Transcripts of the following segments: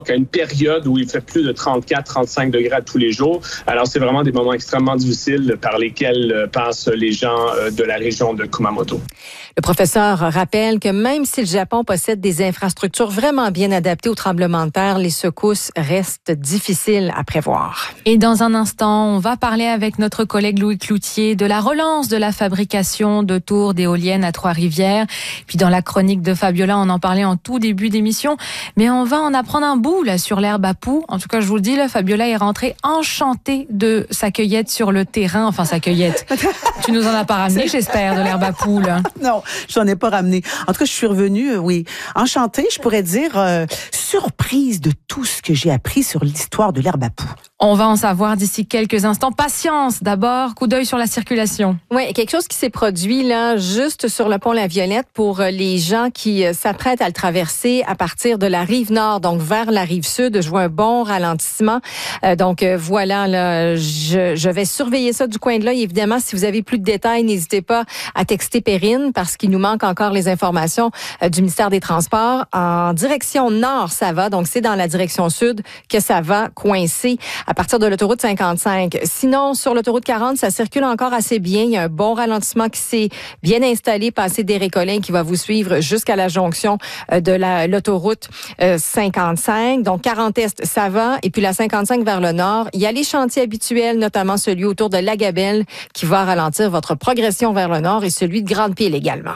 à une période où il fait plus de 34-35 degrés à tous les jours. Alors, c'est vraiment des moments extrêmement difficiles par lesquels passent les gens de la région de Kumamoto. Le professeur rappelle que même si le Japon possède des infrastructures vraiment bien adaptées aux tremblements de terre, les secousses restent difficiles à prévoir. Et dans un instant, on va parler avec notre collègue Louis Cloutier de la relance de la fabrication de tours d'éoliennes à Trois-Rivières. Puis dans la chronique de Fabiola, on en parlait en tout début d'émission, mais on va en apprendre un bout là sur l'herbe à poux. En tout cas, je vous le dis, là, Fabiola est rentrée enchantée de sa cueillette sur le terrain. Enfin, sa cueillette. Tu nous en as pas ramené, j'espère, de l'herbe à poux, là. Non, j'en ai pas ramené. En tout cas, je suis revenue, oui, enchantée, je pourrais dire surprise de tout ce que j'ai appris sur l'histoire de l'herbe à poux. On va en savoir d'ici quelques instants. Patience, d'abord, coup d'œil sur la circulation. Oui, quelque chose qui s'est produit là, juste sur le pont La Violette pour les gens qui s'apprêtent à le traverser à partir de la rive nord, donc vers la rive sud. Je vois un bon ralentissement. Voilà, là, je vais surveiller ça du coin de l'œil. Évidemment, si vous avez plus de détails, n'hésitez pas à texter Perrine parce qu'il nous manque encore les informations du ministère des Transports. En direction nord, ça va. Donc, c'est dans la direction sud que ça va coincer à partir de l'autoroute 55. Sinon, sur l'autoroute 40, ça circule encore assez bien. Il y a un bon ralentissement qui s'est bien installé, passé des Récollets, qui va vous suivre jusqu'à la jonction de l'autoroute 55. Donc, 40 Est, ça va. Et puis, la 55 vers le nord, il y a les chantiers habituels, notamment celui autour de Lagabelle, qui va ralentir votre progression vers le nord et celui de Grande-Pile également.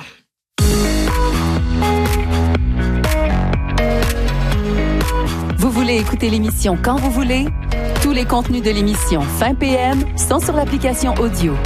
Vous voulez écouter l'émission quand vous voulez? Tous les contenus de l'émission Fin PM sont sur l'application audio.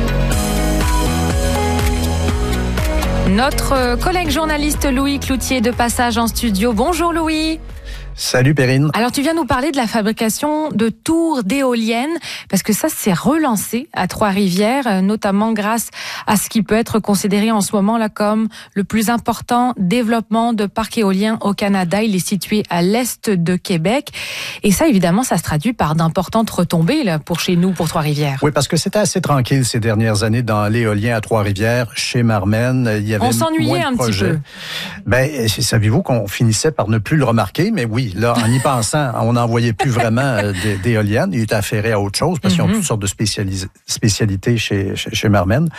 Notre collègue journaliste Louis Cloutier de passage en studio. Bonjour Louis. Salut Perrine. Alors tu viens nous parler de la fabrication de tours d'éoliennes parce que ça s'est relancé à Trois-Rivières, notamment grâce à ce qui peut être considéré en ce moment là comme le plus important développement de parcs éoliens au Canada. Il est situé à l'est de Québec et ça évidemment ça se traduit par d'importantes retombées là pour chez nous, pour Trois-Rivières. Oui, parce que c'était assez tranquille ces dernières années dans l'éolien à Trois-Rivières, chez Marmen. Il y avait on s'ennuyait un petit peu. Ben, savez-vous qu'on finissait par ne plus le remarquer, mais oui. Là, en y pensant, on n'en voyait plus vraiment d'éoliennes. Il était affairé à autre chose parce qu'ils ont toutes sortes de spécialités chez Marmen.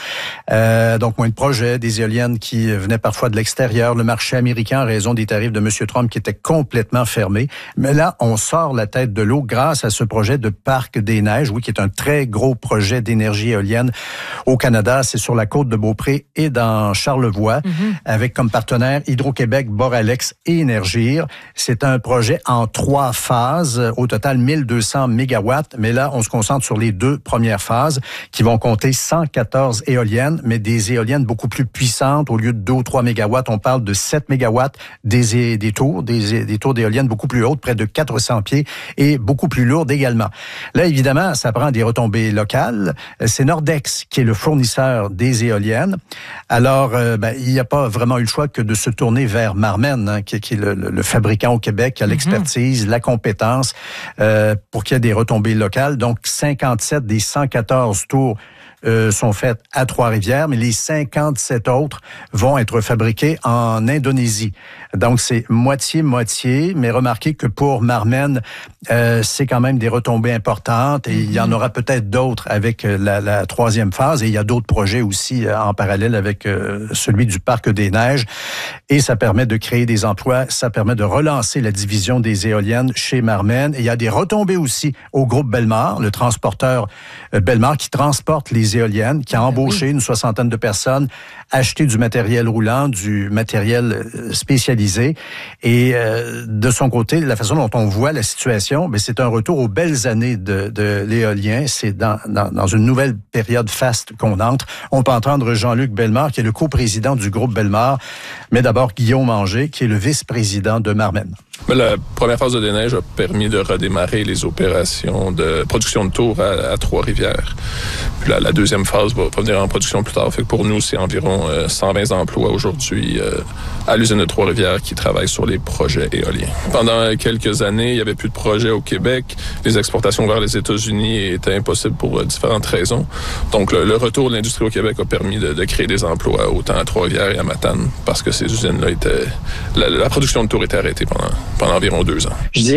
Donc, moins de projets, des éoliennes qui venaient parfois de l'extérieur. Le marché américain, en raison des tarifs de M. Trump, qui était complètement fermé. Mais là, on sort la tête de l'eau grâce à ce projet de Parc des Neiges, oui, qui est un très gros projet d'énergie éolienne au Canada. C'est sur la côte de Beaupré et dans Charlevoix, avec comme partenaires Hydro-Québec, Boralex et Énergir. C'est un projet en 3 phases, au total 1200 mégawatts. Mais là, on se concentre sur les 2 premières phases qui vont compter 114 éoliennes, mais des éoliennes beaucoup plus puissantes. Au lieu de 2 ou 3 mégawatts, on parle de 7 mégawatts, des tours d'éoliennes beaucoup plus hautes, près de 400 pieds et beaucoup plus lourdes également. Là, évidemment, ça prend des retombées locales. C'est Nordex qui est le fournisseur des éoliennes. Alors, il n'y a pas vraiment eu le choix que de se tourner vers Marmen, hein, qui est le fabricant au Québec, qui a l'expertise, la compétence pour qu'il y ait des retombées locales. Donc, 57 des 114 tours sont faites à Trois-Rivières, mais les 57 autres vont être fabriqués en Indonésie. Donc, c'est moitié-moitié, mais remarquez que pour Marmen, c'est quand même des retombées importantes et il y en aura peut-être d'autres avec la 3e phase et il y a d'autres projets aussi en parallèle avec celui du Parc des Neiges et ça permet de créer des emplois, ça permet de relancer la division des éoliennes chez Marmen et il y a des retombées aussi au groupe Bellemare, le transporteur Bellemare qui transporte les éoliennes, qui a embauché une 60aine de personnes, acheté du matériel roulant, du matériel spécialisé. Et de son côté, la façon dont on voit la situation, c'est un retour aux belles années de l'éolien. C'est dans une nouvelle période faste qu'on entre. On peut entendre Jean-Luc Bellemare, qui est le coprésident du groupe Bellemare, mais d'abord Guillaume Anger, qui est le vice-président de Marmen. La première phase de déneige a permis de redémarrer les opérations de production de tours à Trois-Rivières. Puis la deuxième phase va venir en production plus tard. Fait que pour nous, c'est environ 120 emplois aujourd'hui à l'usine de Trois-Rivières qui travaillent sur les projets éoliens. Pendant quelques années, il n'y avait plus de projets au Québec. Les exportations vers les États-Unis étaient impossibles pour différentes raisons. Donc, le retour de l'industrie au Québec a permis de créer des emplois autant à Trois-Rivières et à Matane parce que ces usines-là étaient... La production de tours était arrêtée pendant environ 2 ans. Je dirais